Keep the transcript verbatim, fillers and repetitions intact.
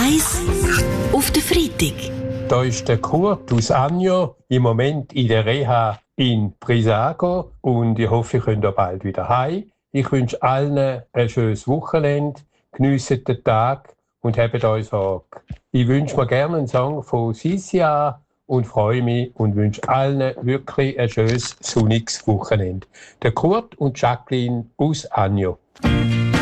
eins auf den Freitag. Da ist der Kurt aus Agno, im Moment in der Reha in Brissago, und ich hoffe, ich könnt da bald wieder heim. Ich wünsche allen ein schönes Wochenende, geniessen den Tag und habt euch Sorge. Ich wünsche mir gerne einen Song von Sisia und freue mich und wünsche allen wirklich ein schönes, sonniges Wochenende. Der Kurt und Jacqueline aus Agno.